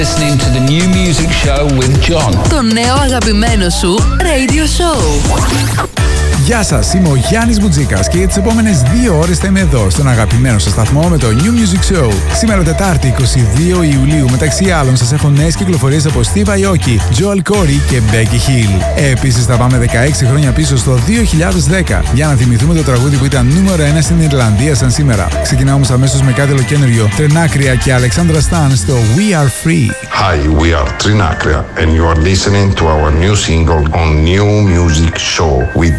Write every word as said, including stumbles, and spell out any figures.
Listening to the new music show with John. Το νέο αγαπημένο σου radio show. Γεια σας, είμαι ο Γιάννης Μπουτζίκας και για τις επόμενες δύο ώρες θα είμαι εδώ στον αγαπημένο σας σταθμό με το New Music Show. Σήμερα Τετάρτη εικοστή δεύτερη Ιουλίου, μεταξύ άλλων σας έχω νέες κυκλοφορίες από Steve Aoki, Joel Corry και Becky Hill. Επίσης θα πάμε δεκαέξι χρόνια πίσω στο δύο χιλιάδες δέκα για να θυμηθούμε το τραγούδι που ήταν νούμερο ένα στην Ιρλανδία σαν σήμερα. Ξεκινάω όμως αμέσως με κάτι ολοκένουργιο, Τρενάκρια και Alexandra Stan στο We Are Free. Hi, we are Trinacria and you are listening to our new single on New Music Show with